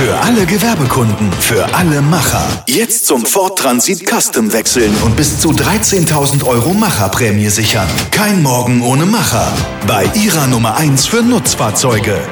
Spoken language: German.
Für alle Gewerbekunden, für alle Macher. Jetzt zum Ford Transit Custom wechseln und bis zu 13.000 € Macherprämie sichern. Kein Morgen ohne Macher. Bei Ihrer Nummer 1 für Nutzfahrzeuge.